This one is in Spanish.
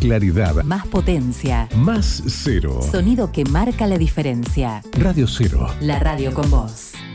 claridad, más potencia, más cero. Sonido que marca la diferencia. Radio Cero. La radio con vos.